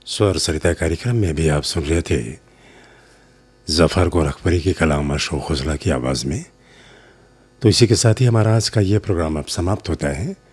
स्वर सरिता कार्यक्रम में भी आप सुन रहे थे जफर गोरखपुरी की कलाम अशोक खुजला की आवाज़ में। तो इसी के साथ ही हमारा आज का ये प्रोग्राम अब समाप्त होता है।